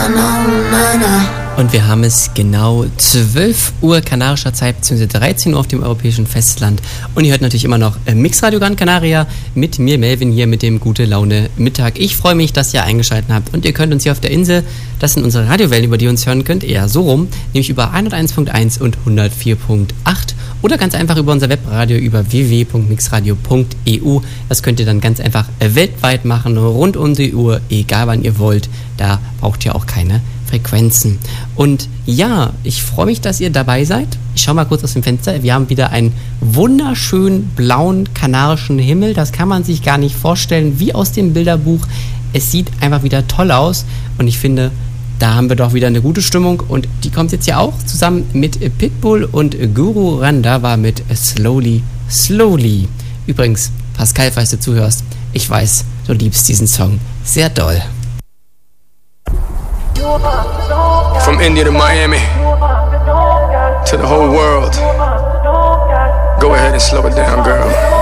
Und wir haben es genau 12 Uhr kanarischer Zeit, bzw. 13 Uhr auf dem europäischen Festland. Und ihr hört natürlich immer noch Mixradio Gran Canaria mit mir, Melvin, hier mit dem Gute Laune Mittag. Ich freue mich, dass ihr eingeschaltet habt. Und ihr könnt uns hier auf der Insel, das sind unsere Radiowellen, über die ihr uns hören könnt, eher so rum, nämlich über 101.1 und 104.8 oder ganz einfach über unser Webradio über www.mixradio.eu. Das könnt ihr dann ganz einfach weltweit machen, rund um die Uhr, egal wann ihr wollt. Da braucht ihr auch keine Frequenzen. Und ja, ich freue mich, dass ihr dabei seid. Ich schaue mal kurz aus dem Fenster. Wir haben wieder einen wunderschönen blauen kanarischen Himmel. Das kann man sich gar nicht vorstellen, wie aus dem Bilderbuch. Es sieht einfach wieder toll aus und ich finde, da haben wir doch wieder eine gute Stimmung und die kommt jetzt ja auch zusammen mit Pitbull und Guru Randhawa mit Slowly, Slowly. Übrigens, Pascal, falls du zuhörst, ich weiß, du liebst diesen Song sehr doll. From India to Miami, to the whole world. Go ahead and slow it down, girl.